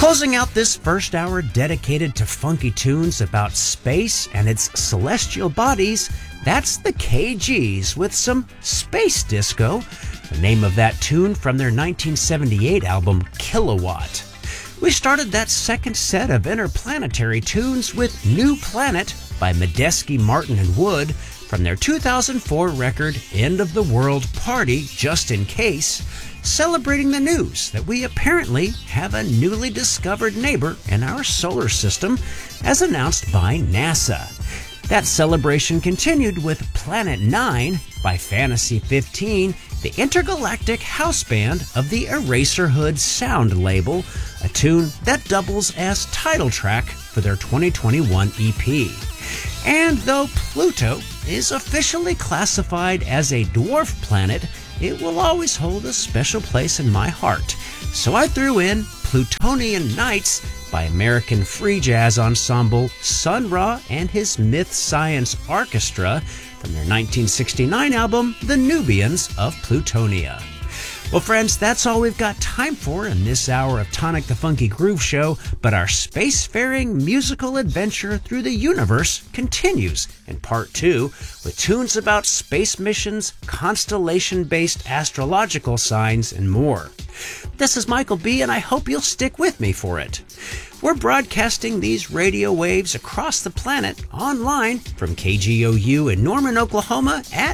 Closing out this first hour dedicated to funky tunes about space and its celestial bodies, that's the KGs with some Space Disco, the name of that tune from their 1978 album Kilowatt. We started that second set of interplanetary tunes with New Planet by Medeski, Martin and Wood from their 2004 record End of the World Party, Just in Case, celebrating the news that we apparently have a newly discovered neighbor in our solar system, as announced by NASA. That celebration continued with Planet 9 by Fantasy 15, the intergalactic house band of the Eraserhood sound label, a tune that doubles as title track for their 2021 EP. And though Pluto is officially classified as a dwarf planet, it will always hold a special place in my heart. So I threw in Plutonian Nights by American free jazz ensemble Sun Ra and his Myth Science Orchestra from their 1969 album The Nubians of Plutonia. Well, friends, that's all we've got time for in this hour of Tonic the Funky Groove Show, but our spacefaring musical adventure through the universe continues in part 2 with tunes about space missions, constellation-based astrological signs, and more. This is Michael B., and I hope you'll stick with me for it. We're broadcasting these radio waves across the planet online from KGOU in Norman, Oklahoma at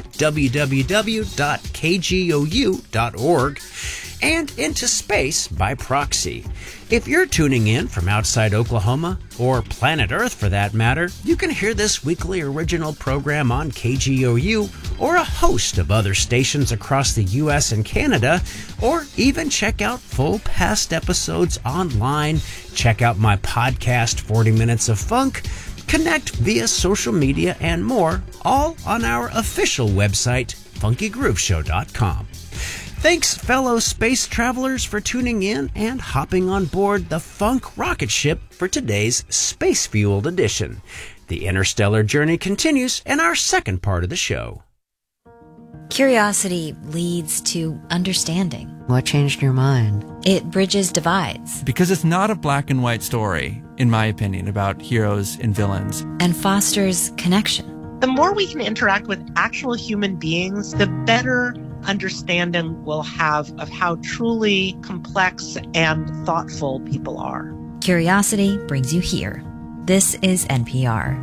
www.kgou.org and into space by proxy. If you're tuning in from outside Oklahoma, or planet Earth for that matter, you can hear this weekly original program on KGOU or a host of other stations across the U.S. and Canada, or even check out full past episodes online, check out my podcast, 40 Minutes of Funk, connect via social media, and more, all on our official website, funkygrooveshow.com. Thanks, fellow space travelers, for tuning in and hopping on board the Funk rocket ship for today's space-fueled edition. The interstellar journey continues in our second part of the show. Curiosity leads to understanding. What changed your mind? It bridges divides. Because it's not a black and white story, in my opinion, about heroes and villains. And fosters connection. The more we can interact with actual human beings, the better understanding we'll have of how truly complex and thoughtful people are. Curiosity brings you here. This is NPR.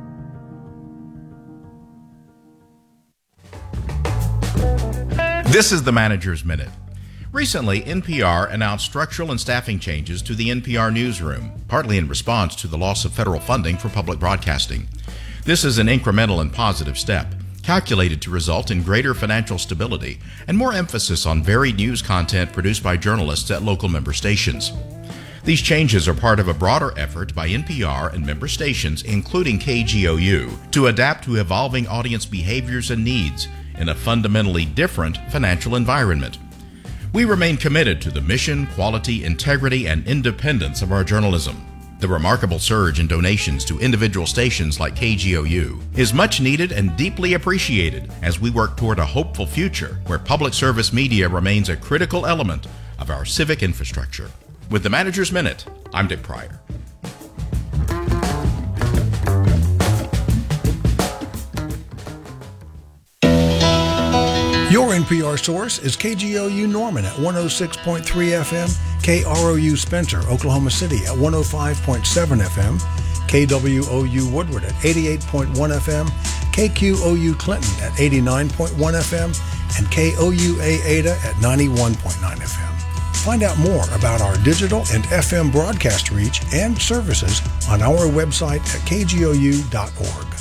This is the Manager's Minute. Recently, NPR announced structural and staffing changes to the NPR newsroom, partly in response to the loss of federal funding for public broadcasting. This is an incremental and positive step, calculated to result in greater financial stability and more emphasis on varied news content produced by journalists at local member stations. These changes are part of a broader effort by NPR and member stations, including KGOU, to adapt to evolving audience behaviors and needs in a fundamentally different financial environment. We remain committed to the mission, quality, integrity, and independence of our journalism. The remarkable surge in donations to individual stations like KGOU is much needed and deeply appreciated as we work toward a hopeful future where public service media remains a critical element of our civic infrastructure. With the Manager's Minute, I'm Dick Pryor. Your NPR source is KGOU Norman at 106.3 FM, KROU Spencer, Oklahoma City at 105.7 FM, KWOU Woodward at 88.1 FM, KQOU Clinton at 89.1 FM, and KOUA Ada at 91.9 FM. Find out more about our digital and FM broadcast reach and services on our website at kgou.org.